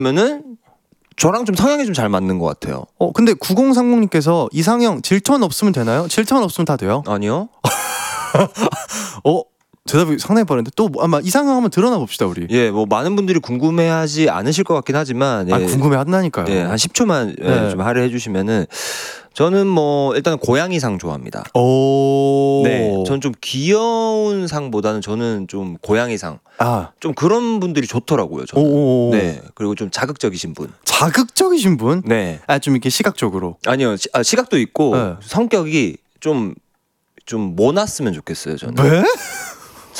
그러면은 저랑 좀 성향이 좀 잘 맞는 것 같아요. 근데 9030님께서 이상형 질투만 없으면 되나요? 질투만 없으면 다 돼요? 아니요. 대답이 상당히 빠른데 또 아마 이상형 한번 드러나 봅시다 우리. 예, 뭐 많은 분들이 궁금해하지 않으실 것 같긴 하지만 예, 궁금해한다니까요. 예, 한 10초만 예, 좀 할애해 주시면은 저는 뭐 일단 고양이상 좋아합니다. 오. 네, 전 좀 귀여운 상보다는 저는 좀 고양이상. 좀 그런 분들이 좋더라고요. 저는. 오. 네, 그리고 좀 자극적이신 분. 자극적이신 분? 네. 좀 이렇게 시각적으로. 아니요, 시각도 있고 네. 성격이 좀 모났으면 좋겠어요. 저는. 왜?